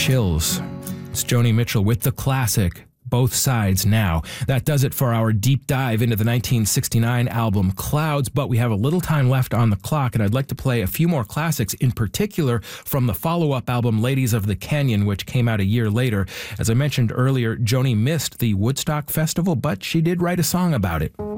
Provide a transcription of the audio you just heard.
Chills. It's Joni Mitchell with the classic Both Sides Now. That does it for our deep dive into the 1969 album Clouds, but we have a little time left on the clock, and I'd like to play a few more classics, in particular from the follow-up album Ladies of the Canyon, which came out a year later. As I mentioned earlier, Joni missed the Woodstock Festival, but she did write a song about it.